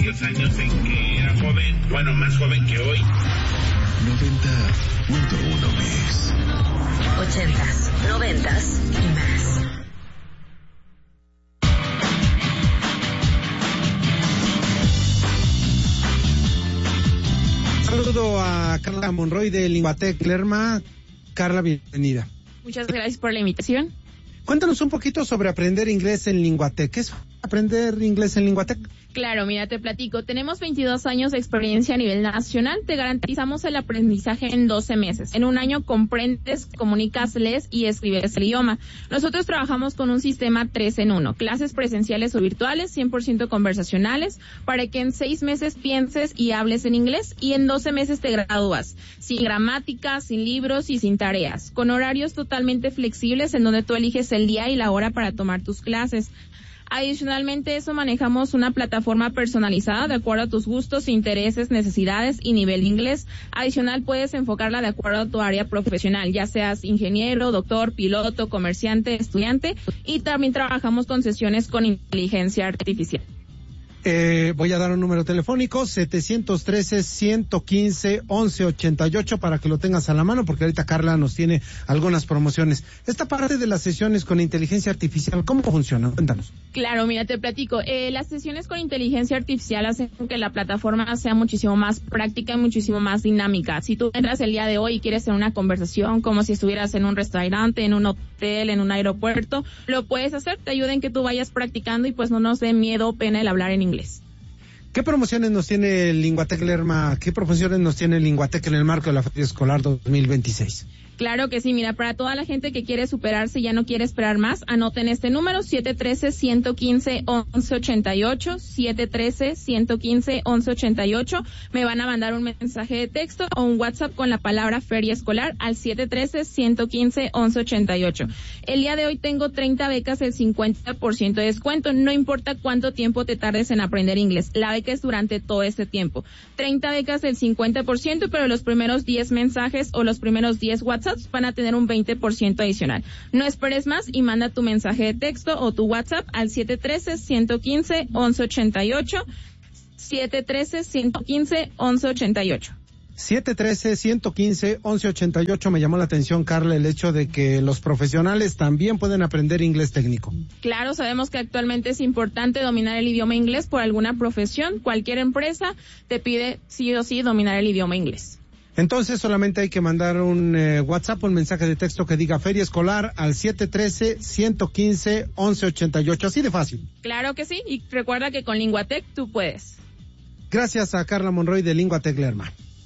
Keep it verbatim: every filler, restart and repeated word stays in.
aquellos años en que era joven, bueno, más joven que hoy. noventa punto uno Mix. Ochentas, noventas y más. Saludo a Carla Monroy de Linguatec Lerma. Carla, bienvenida. Muchas gracias por la invitación. Cuéntanos un poquito sobre aprender inglés en Linguatec. ¿Qué es aprender inglés en Linguatec? Claro, mira, te platico. Tenemos veintidós años de experiencia a nivel nacional. Te garantizamos el aprendizaje en doce meses. En un año comprendes, comunicas, lees y escribes el idioma. Nosotros trabajamos con un sistema tres en uno. Clases presenciales o virtuales, cien por ciento conversacionales, para que en seis meses pienses y hables en inglés y en doce meses te gradúas. Sin gramática, sin libros y sin tareas. Con horarios totalmente flexibles en donde tú eliges el día y la hora para tomar tus clases. Adicionalmente eso, manejamos una plataforma personalizada de acuerdo a tus gustos, intereses, necesidades y nivel de inglés. Adicional, puedes enfocarla de acuerdo a tu área profesional, ya seas ingeniero, doctor, piloto, comerciante, estudiante, y también trabajamos con sesiones con inteligencia artificial. Eh, voy a dar un número telefónico, setecientos trece, ciento quince, once ochenta y ocho, para que lo tengas a la mano, porque ahorita Carla nos tiene algunas promociones. Esta parte de las sesiones con inteligencia artificial, ¿cómo funciona? Cuéntanos. Claro, mira, te platico. Eh, las sesiones con inteligencia artificial hacen que la plataforma sea muchísimo más práctica y muchísimo más dinámica. Si tú entras el día de hoy y quieres tener una conversación como si estuvieras en un restaurante, en un hotel, en un aeropuerto, lo puedes hacer. Te ayuda en que tú vayas practicando y pues no nos dé miedo o pena el hablar en inglés. ¿Qué promociones nos tiene Linguatec Lerma? ¿Qué promociones nos tiene Linguatec en el marco de la Feria Escolar dos mil veintiséis? Claro que sí, mira, para toda la gente que quiere superarse y ya no quiere esperar más, anoten este número, siete uno tres, uno uno cinco, once ochenta y ocho, siete uno tres, uno uno cinco, once ochenta y ocho. Me van a mandar un mensaje de texto o un WhatsApp con la palabra Feria Escolar al siete uno tres, uno uno cinco, once ochenta y ocho. El día de hoy tengo treinta becas del cincuenta por ciento de descuento, no importa cuánto tiempo te tardes en aprender inglés, la beca es durante todo este tiempo. treinta becas del cincuenta por ciento, pero los primeros diez mensajes o los primeros diez WhatsApp van a tener un veinte por ciento adicional. No esperes más y manda tu mensaje de texto o tu WhatsApp al siete uno tres, uno uno cinco, once ochenta y ocho, siete uno tres, uno uno cinco, once ochenta y ocho. siete uno tres, uno uno cinco, once ochenta y ocho. Me llamó la atención, Carla, el hecho de que los profesionales también pueden aprender inglés técnico. Claro, sabemos que actualmente es importante dominar el idioma inglés por alguna profesión. Cualquier empresa te pide sí o sí dominar el idioma inglés. Entonces solamente hay que mandar un eh, WhatsApp, un mensaje de texto que diga Feria Escolar al siete uno tres, uno uno cinco, once ochenta y ocho. Así de fácil. Claro que sí, y recuerda que con Linguatec tú puedes. Gracias a Carla Monroy de Linguatec Lerma.